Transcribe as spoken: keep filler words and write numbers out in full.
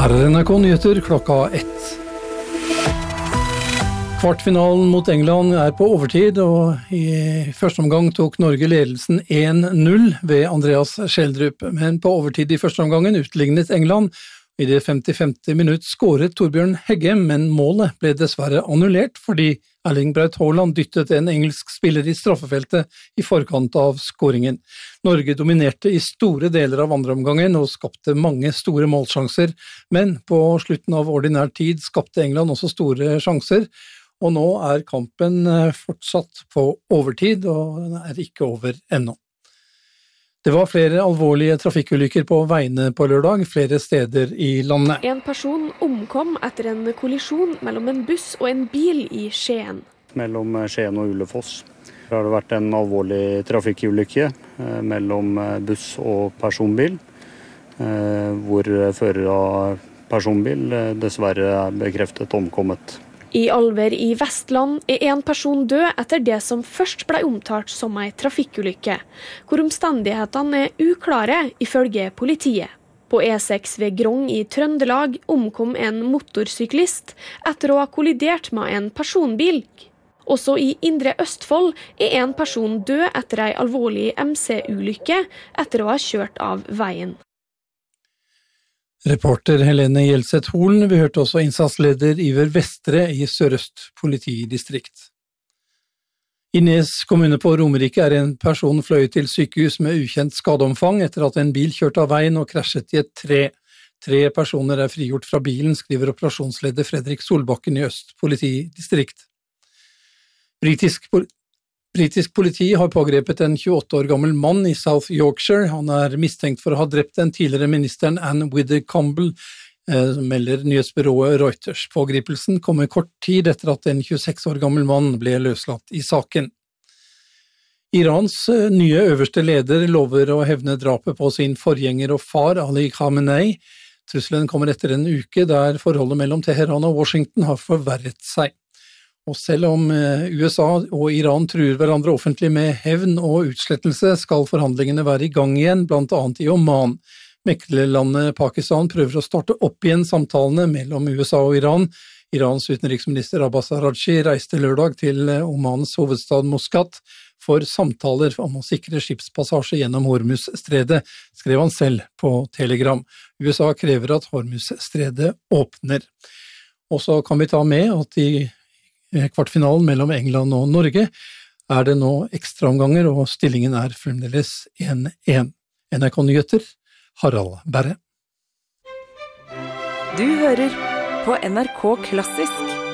Her er N R K Nyheter klokka ett. Kvartfinalen mot England er på overtid, og i første omgang tok Norge ledelsen én null ved Andreas Schjelderup. Men på overtid i første omgangen utlignet England. I det femtifemte minutt skåret Torbjørn Heggem, men målet ble dessverre annullert fordi Erling Braut Haaland dyttet en engelsk spiller i straffefeltet i forkant av skåringen. Norge dominerte i store deler av andre omgangen og skapte mange store målsjanser, men på slutten av ordinær tid skapte England også store sjanser, og nå er kampen fortsatt på overtid, og den er ikke over ennå. Det var flere alvorlige trafikkulykker på veiene på lørdag, flere steder i landet. En person omkom etter en kollisjon mellom en buss og en bil i Skien. Mellom Skien og Ulefoss har det vært en alvorlig trafikkulykke mellom buss og personbil, hvor fører av personbil dessverre er bekreftet omkommet. I Alver i Vestland er en person død etter det som først ble omtalt som en trafikkulykke, hvor omstendighetene er uklare ifølge politiet. På E seks ved Grong i Trøndelag omkom en motorsyklist etter å ha kollidert med en personbil. Også i Indre Østfold er en person død etter en alvorlig M C-ulykke etter å ha kjørt av veien. Reporter Helene Gjelseth Holen, vi hørte også innsatsleder Iver Vestre i Sør-Øst politidistrikt. I Nes kommune på Romerike er en person fløyet til sykehus med ukjent skadeomfang etter at en bil kjørte av veien og krasjet i et tre. Tre personer er frigjort fra bilen, skriver operasjonsleder Fredrik Solbakken i Øst politidistrikt. Britisk politi Britisk politi har pågrepet en tjueåtte år gammel mann i South Yorkshire. Han er mistenkt for å ha drept den tidligere ministeren Anne Wither-Campbell, eh, melder nyhetsbyrået Reuters. Pågripelsen kommer kort tid etter at en tjueseks år gammel mann ble løslatt i saken. Irans nye øverste leder lover å hevne drapet på sin forgjenger og far Ali Khamenei. Trusselen kommer etter en uke der forholdet mellom Teheran og Washington har forverret seg. Og selv om U S A og Iran truer hverandre offentlig med hevn og utslettelse, skal forhandlingene være i gang igjen, blant annet i Oman. Meklerlandet Pakistan prøver å starte opp igjen samtalene mellom U S A og Iran. Irans utenriksminister Abbas Araghchi reiste lørdag til Omans hovedstad Muscat for samtaler om å sikre skipspassasje gjennom Hormuz-stredet, skrev han selv på Telegram. U S A krever at Hormuz-stredet åpner. Og så kan vi ta med at i kvartfinalen mellom England og Norge er det nå ekstraomganger, og stillingen er fremdeles én én. N R K Nyheter, Harald Berre. Du hører på N R K Klassisk.